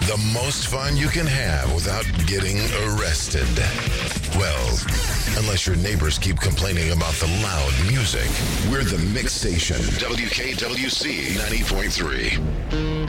The most fun you can have without getting arrested. Well, unless your neighbors keep complaining about the loud music. We're the Mix Station. WKWC 90.3.